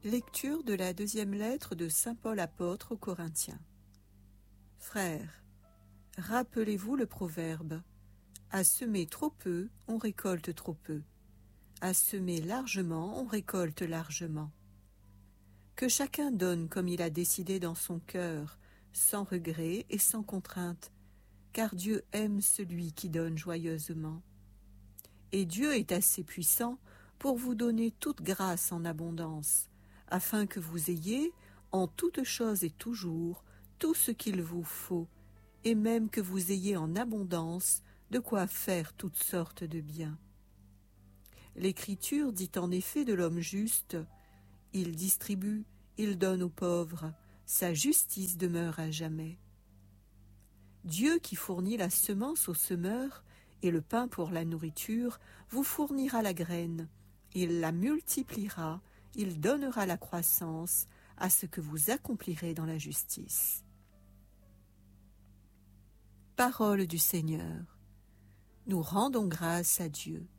Lecture de la deuxième lettre de saint Paul apôtre aux Corinthiens. Frères, rappelez-vous le proverbe « À semer trop peu, on récolte trop peu. À semer largement, on récolte largement. » Que chacun donne comme il a décidé dans son cœur, sans regret et sans contrainte, car Dieu aime celui qui donne joyeusement. Et Dieu est assez puissant pour vous donner toute grâce en abondance, afin que vous ayez, en toutes choses et toujours, tout ce qu'il vous faut, et même que vous ayez en abondance de quoi faire toutes sortes de biens. L'Écriture dit en effet de l'homme juste, « Il distribue, il donne aux pauvres, sa justice demeure à jamais. » Dieu qui fournit la semence au semeur et le pain pour la nourriture, vous fournira la graine, il la multipliera, il donnera la croissance à ce que vous accomplirez dans la justice. Parole du Seigneur. Nous rendons grâce à Dieu.